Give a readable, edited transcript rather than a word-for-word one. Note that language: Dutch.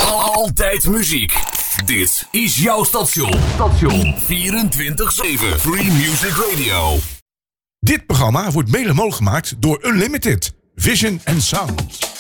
Altijd muziek. Dit is jouw station. 24/7 Free Music Radio. Dit programma wordt mede mogelijk gemaakt door Unlimited Vision and Sound.